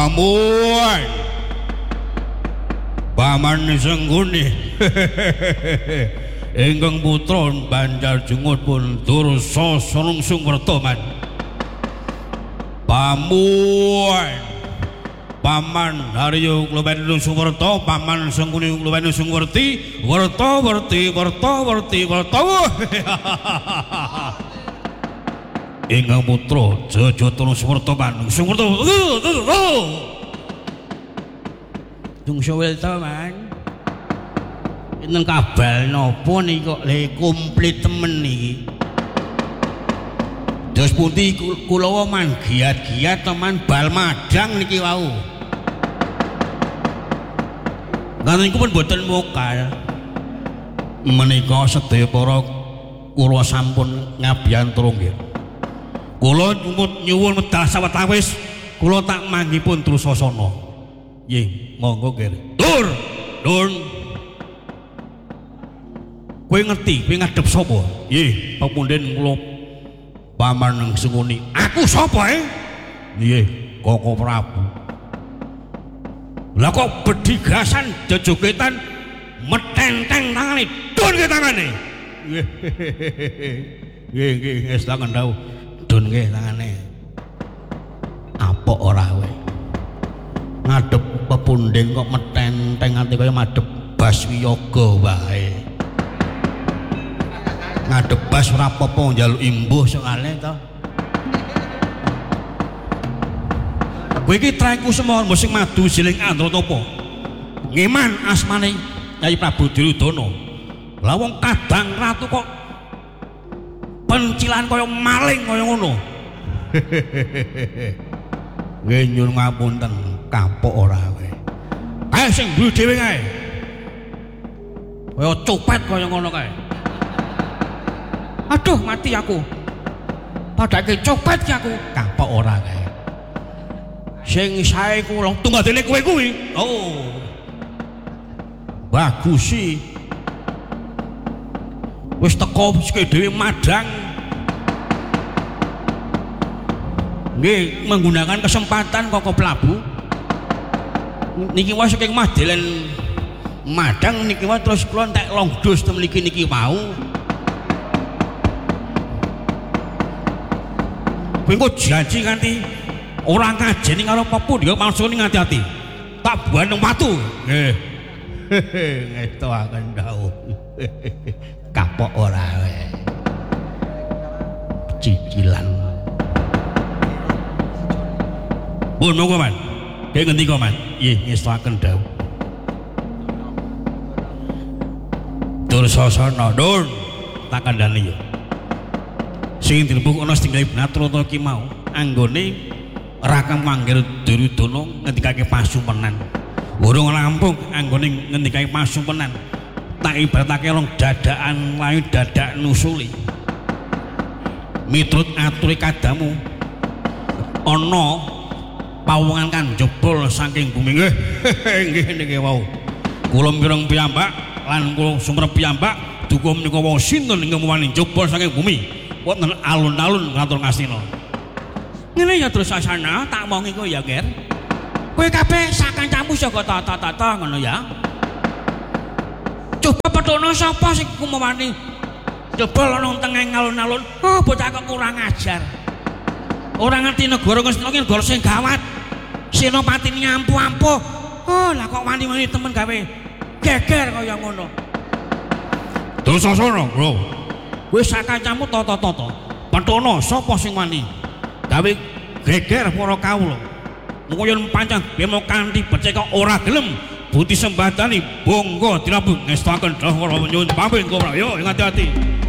Amun Paman Sengguni ingkang putra Banjar Jungut pun Dursa Sonungsung Wertoman Paman Haryo Klubenung Sungwerto Paman Sengguni Klubenung Sungwerti Werta ingkang putra Jajatana Wertoman Sungwerto Wertoman enten kabal napa niki kok le komplit temen niki dos pundi kula man giat-giat teman bal madang niki wau lan niku pun boten mokal menika sedaya para kula sampun ngabiyantara nggih kula nyuwun medal sawetawis kula tak manggipun Trusasana nggih monggo nggih dur kowe ngerti kowe ngadep sapa nggih pamunden kula Paman Sengguni aku sapa nggih Koko Prabu lah kok bedigasan jejogetan metenteng tangane dun ke tangane nggih wis tangan dawuh dun ke tangane apa ora kowe ngadep pepundhen kok metenteng ati kaya madhep Baswiyaga wae ngadep bas ora apa-apa njaluk imbuh sekale to kowe iki traiku semon musing madu siling Andratopa ngeman asmane Kyai Prabu Duryudana lah wong kadang ratu kok pencilan kaya maling kaya ngono nggih nyuwun ngapunten kapok ora kowe ae sing mburi dhewe kae kaya copet kaya ngono kae aduh mati aku padake copet ki aku kapok ora kae sing sae kula tunggadene kowe kuwi oh bagus sih wis teko sik dhewe madang nggih menggunakan kesempatan Koko Prabu niki wae saking madelen madang niki wae terus kula entek longdos ten niki mau kowe janji kanthi ora ngajeni karo Papu dia maksudne ngati-ati tak buan nang watu nggih ngetoaken dawuh kapok ora wae cicilan pun monggo man kaya ngendika man nggih ngestakaken dawuh Dursasana Dur tak kandhani ya sing dilebuk ana setunggal Natrata ki mau anggone Raka manggil Duryudana ngendikake pasumpenan urung rampung anggone ngendikake pasumpenan tak ibaratake long dadakan layu dadak nusuli miturut ature kadamu ana pawongan kan jebol saking bumi nggih niki wau kula mireng piyambak lan kula sumerep piyambak duka menika wau sinten ingkang wani jebol saking bumi wonten alun-alun ngatur ngastina ngene ya Trusasana tak mong iku ya Ger kowe kabeh sakancamu saka tata ngono ya coba pethono sapa sing kumawani jebol ana tengeng alun-alun oh bocah kok kurang ajar ora ngerti negara Ngastina ki negara sing gawat Senopati nyampu-ampuh oh lah kok wani-wani temen gawe geger kaya ngono Trusasana bro wis sakancamu tata-tata pethono sapa sing wani gawe geger para kawula mengko yen pancen bemo kanthi becik kok ora gelem buti sembadani bangga dirabu ngestaken dawuh nyuwun pamit kok yo ngati-ati